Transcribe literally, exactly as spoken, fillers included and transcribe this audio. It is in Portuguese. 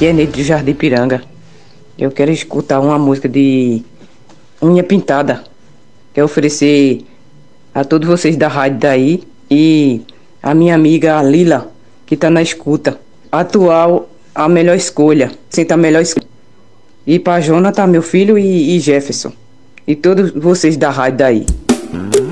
Aqui é Neide do Jardim Piranga. Eu quero escutar uma música de Unha Pintada. Quero oferecer a todos vocês da rádio daí e a minha amiga Lila, que tá na escuta. Atual, a melhor escolha. Senta a melhor escolha. E pra Jonathan, meu filho, e, e Jefferson. E todos vocês da rádio daí.